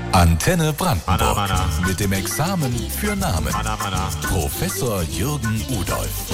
Antenne Brandenburg. Mana. Mit dem Examen für Namen. Mana. Professor Jürgen Udolph.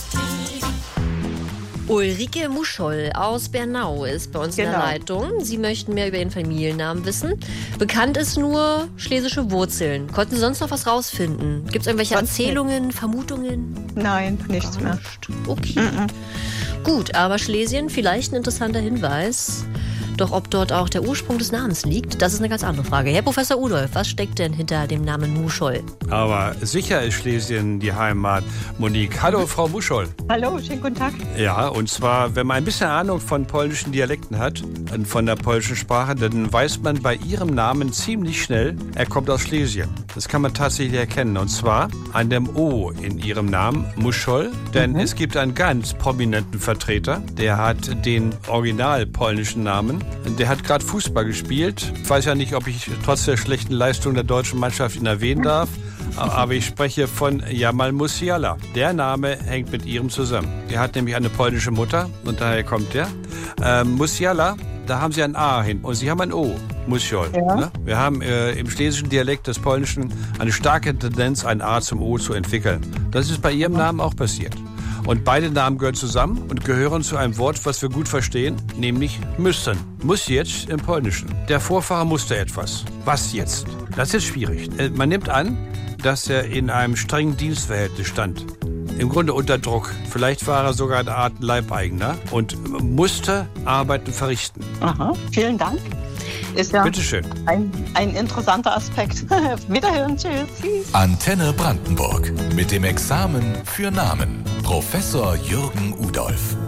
Ulrike Muscholl aus Bernau ist bei uns in der Leitung. Sie möchten mehr über Ihren Familiennamen wissen. Bekannt ist nur schlesische Wurzeln. Konnten Sie sonst noch was rausfinden? Gibt es irgendwelche Erzählungen, Vermutungen? Nein, nichts mehr. Okay. Gut, aber Schlesien, vielleicht ein interessanter Hinweis. Doch ob dort auch der Ursprung des Namens liegt, das ist eine ganz andere Frage. Herr Professor Udolph, was steckt denn hinter dem Namen Muscholl? Aber sicher ist Schlesien die Heimat. Monique, hallo Frau Muscholl. Hallo, schönen guten Tag. Ja, und zwar, wenn man ein bisschen Ahnung von polnischen Dialekten hat, von der polnischen Sprache, dann weiß man bei Ihrem Namen ziemlich schnell, er kommt aus Schlesien. Das kann man tatsächlich erkennen. Und zwar an dem O in Ihrem Namen, Muscholl. Denn es gibt einen ganz prominenten Vertreter, der hat den original polnischen Namen. Der hat gerade Fußball gespielt. Ich weiß ja nicht, ob ich trotz der schlechten Leistung der deutschen Mannschaft ihn erwähnen darf. Aber ich spreche von Jamal Musiala. Der Name hängt mit ihrem zusammen. Er hat nämlich eine polnische Mutter und daher kommt der. Musiala, da haben sie ein A hin und sie haben ein O. Muscholl. Ja. Ne? Wir haben im schlesischen Dialekt des Polnischen eine starke Tendenz, ein A zum O zu entwickeln. Das ist bei ihrem Namen auch passiert. Und beide Namen gehören zusammen und gehören zu einem Wort, was wir gut verstehen, nämlich müssen. Muss jetzt im Polnischen. Der Vorfahre musste etwas. Was jetzt? Das ist schwierig. Man nimmt an, dass er in einem strengen Dienstverhältnis stand. Im Grunde unter Druck. Vielleicht war er sogar eine Art Leibeigener und musste Arbeiten verrichten. Aha, vielen Dank. Ist ja Bitteschön. Ein interessanter Aspekt. Wiederhören, tschüss. Antenne Brandenburg. Mit dem Examen für Namen. Professor Jürgen Udolph.